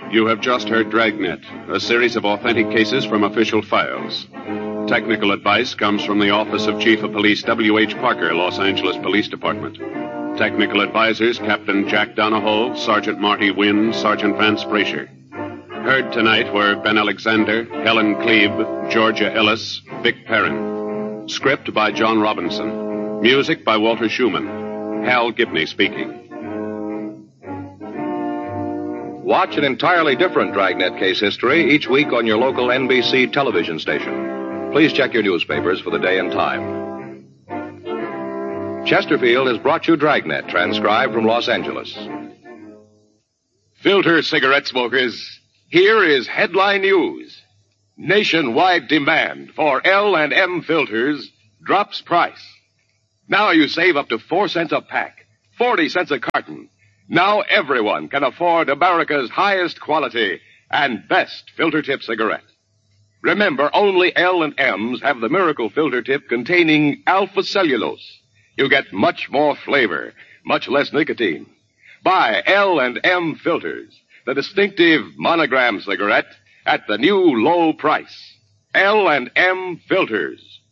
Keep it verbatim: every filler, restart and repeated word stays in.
You have just heard Dragnet, a series of authentic cases from official files. Technical advice comes from the Office of Chief of Police W H. Parker, Los Angeles Police Department. Technical advisors Captain Jack Donahoe, Sergeant Marty Wynn, Sergeant Vance Brasher. Heard tonight were Ben Alexander, Helen Klebe, Georgia Ellis, Vic Perrin. Script by John Robinson. Music by Walter Schumann. Hal Gibney speaking. Watch an entirely different Dragnet case history each week on your local N B C television station. Please check your newspapers for the day and time. Chesterfield has brought you Dragnet, transcribed from Los Angeles. Filter cigarette smokers, here is headline news. Nationwide demand for L and M filters drops price. Now you save up to four cents a pack, forty cents a carton. Now everyone can afford America's highest quality and best filter tip cigarette. Remember, only L and M's have the miracle filter tip containing alpha cellulose. You get much more flavor, much less nicotine. Buy L and M filters, the distinctive monogram cigarette at the new low price. L and M filters.